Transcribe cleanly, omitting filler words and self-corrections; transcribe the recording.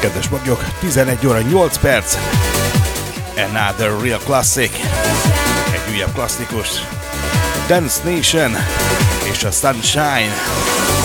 kedves magok, 11 óra 8 perc. Another real classic. Egy újabb klasszikus. Dance Nation és a Sunshine.